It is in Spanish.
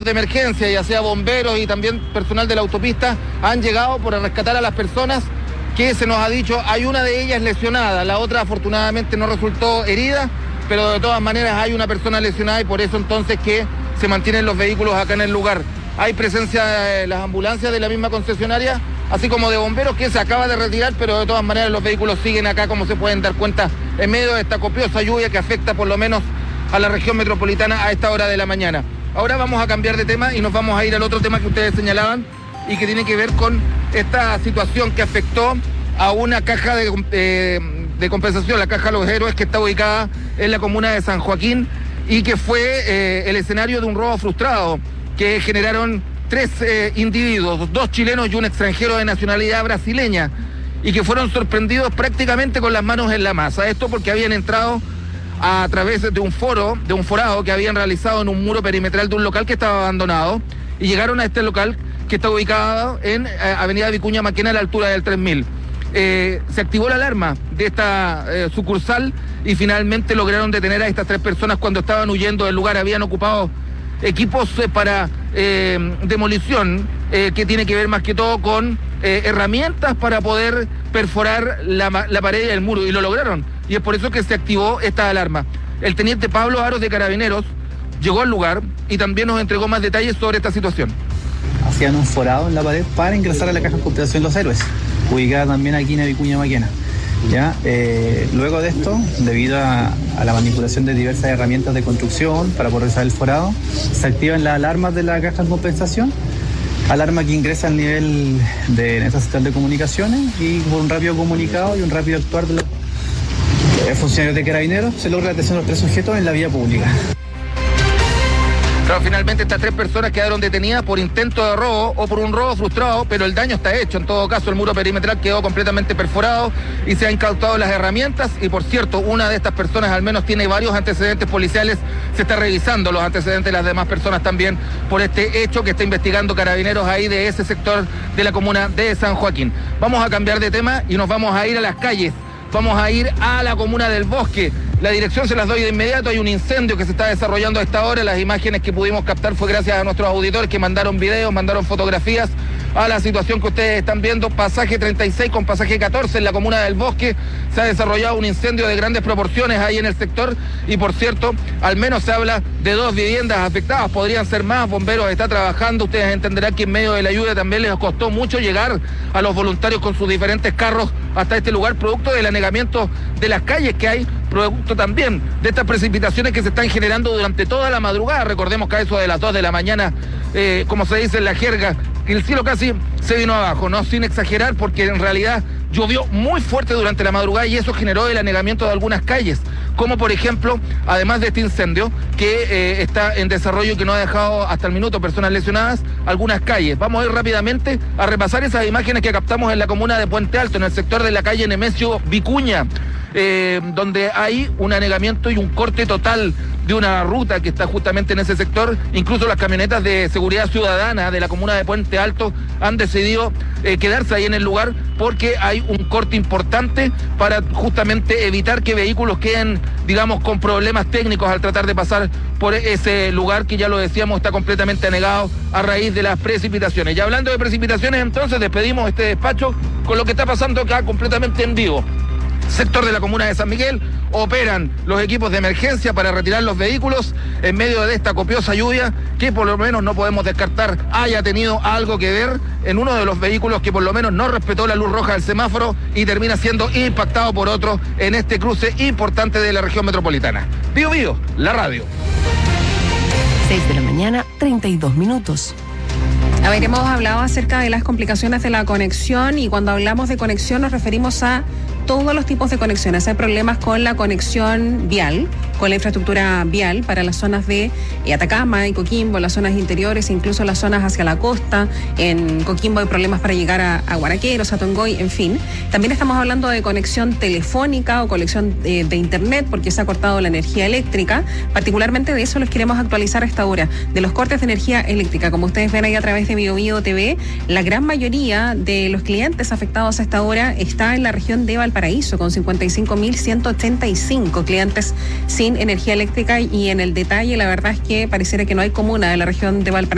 de emergencia, ya sea bomberos y también personal de la autopista, han llegado para rescatar a las personas que se nos ha dicho, hay una de ellas lesionada, la otra afortunadamente no resultó herida, pero de todas maneras hay una persona lesionada y por eso entonces que se mantienen los vehículos acá en el lugar. Hay presencia de las ambulancias de la misma concesionaria, así como de bomberos que se acaba de retirar, pero de todas maneras los vehículos siguen acá, como se pueden dar cuenta, en medio de esta copiosa lluvia que afecta por lo menos a la región metropolitana a esta hora de la mañana. Ahora vamos a cambiar de tema y nos vamos a ir al otro tema que ustedes señalaban y que tiene que ver con esta situación que afectó a una caja de compensación, la Caja Los Héroes, que está ubicada en la comuna de San Joaquín y que fue el escenario de un robo frustrado que generaron 3 individuos, 2 chilenos y un extranjero de nacionalidad brasileña, y que fueron sorprendidos prácticamente con las manos en la masa. Esto porque habían entrado a través de un forado que habían realizado en un muro perimetral de un local que estaba abandonado, y llegaron a este local que está ubicado en Avenida Vicuña Maquena a la altura del 3000. Se activó la alarma de esta sucursal y finalmente lograron detener a estas 3 personas cuando estaban huyendo del lugar. Habían ocupado equipos para demolición, que tiene que ver más que todo con herramientas para poder perforar la pared del muro, y lo lograron, y es por eso que se activó esta alarma. El teniente Pablo Aros de Carabineros llegó al lugar y también nos entregó más detalles sobre esta situación. Hacían un forado en la pared para ingresar a la Caja de Compensación Los Héroes, ubicada también aquí en Vicuña Maquena. ¿Ya? Luego de esto, debido a la manipulación de diversas herramientas de construcción para poder realizar el forado, se activan las alarmas de la Caja de Compensación, alarma que ingresa al nivel de esta central de comunicaciones, y por un rápido comunicado y un rápido actuar de los funcionarios de Carabineros se logra la detención de los 3 sujetos en la vía pública. Claro, finalmente estas 3 personas quedaron detenidas por intento de robo o por un robo frustrado, pero el daño está hecho. En todo caso, el muro perimetral quedó completamente perforado y se han incautado las herramientas. Y por cierto, una de estas personas al menos tiene varios antecedentes policiales. Se está revisando los antecedentes de las demás personas también por este hecho que está investigando Carabineros ahí de ese sector de la comuna de San Joaquín. Vamos a cambiar de tema y nos vamos a ir a las calles. Vamos a ir a la comuna del Bosque. La dirección se las doy de inmediato. Hay un incendio que se está desarrollando a esta hora. Las imágenes que pudimos captar fue gracias a nuestros auditores que mandaron videos, mandaron fotografías a la situación que ustedes están viendo. Pasaje 36 con pasaje 14 en la comuna del Bosque. Se ha desarrollado un incendio de grandes proporciones ahí en el sector. Y por cierto, al menos se habla de 2 viviendas afectadas. Podrían ser más. Bomberos está trabajando. Ustedes entenderán que en medio de la lluvia también les costó mucho llegar a los voluntarios con sus diferentes carros hasta este lugar, producto del anegamiento de las calles que hay, producto también de estas precipitaciones que se están generando durante toda la madrugada. Recordemos que a eso de las 2 de la mañana, como se dice en la jerga, el cielo casi se vino abajo, ¿no? Sin exagerar, porque en realidad llovió muy fuerte durante la madrugada y eso generó el anegamiento de algunas calles, como por ejemplo, además de este incendio que está en desarrollo y que no ha dejado hasta el minuto personas lesionadas, algunas calles. Vamos a ir rápidamente a repasar esas imágenes que captamos en la comuna de Puente Alto, en el sector de la calle Nemesio Vicuña, donde hay un anegamiento y un corte total de una ruta que está justamente en ese sector. Incluso las camionetas de seguridad ciudadana de la comuna de Puente Alto han decidido quedarse ahí en el lugar porque hay un corte importante para justamente evitar que vehículos queden, digamos, con problemas técnicos al tratar de pasar por ese lugar que, ya lo decíamos, está completamente anegado a raíz de las precipitaciones. Y hablando de precipitaciones, entonces despedimos este despacho con lo que está pasando acá completamente en vivo. Sector de la comuna de San Miguel, operan los equipos de emergencia para retirar los vehículos en medio de esta copiosa lluvia que por lo menos no podemos descartar haya tenido algo que ver en uno de los vehículos que por lo menos no respetó la luz roja del semáforo y termina siendo impactado por otro en este cruce importante de la región metropolitana. Bío Bío, la radio. 6 de la mañana, 32 minutos. A ver, hemos hablado acerca de las complicaciones de la conexión y cuando hablamos de conexión nos referimos a todos los tipos de conexiones. Hay problemas con la conexión vial, con la infraestructura vial para las zonas de Atacama y Coquimbo, las zonas interiores, incluso las zonas hacia la costa. En Coquimbo hay problemas para llegar a Guaraqueros, a Tongoy, en fin. También estamos hablando de conexión telefónica o conexión de internet porque se ha cortado la energía eléctrica. Particularmente de eso les queremos actualizar a esta hora, de los cortes de energía eléctrica. Como ustedes ven ahí a través de Bío Bío TV, la gran mayoría de los clientes afectados a esta hora está en la región de Valparaíso, con 55.185 clientes sin energía eléctrica, y en el detalle la verdad es que pareciera que no hay comuna de la región de Valparaíso